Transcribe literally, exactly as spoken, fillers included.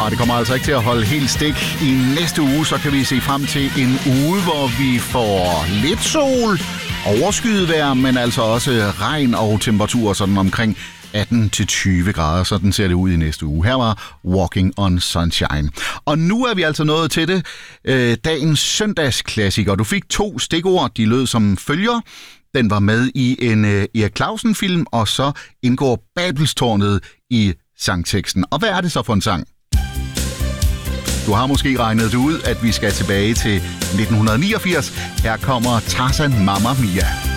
det kommer altså ikke til at holde helt stik. I næste uge, så kan vi se frem til en uge, hvor vi får lidt sol, overskyet vejr, men altså også regn og temperaturer sådan omkring atten til tyve grader. Sådan ser det ud i næste uge. Her var Walking on Sunshine. Og nu er vi altså nået til det. Øh, dagens søndagsklassiker. Du fik to stikord. De lød som følger. Den var med i en øh, Erik Clausen-film, og så indgår Babelstårnet i sangteksten. Og hvad er det så for en sang? Du har måske regnet det ud, at vi skal tilbage til nitten niogfirs. Her kommer Tarzan Mamma Mia.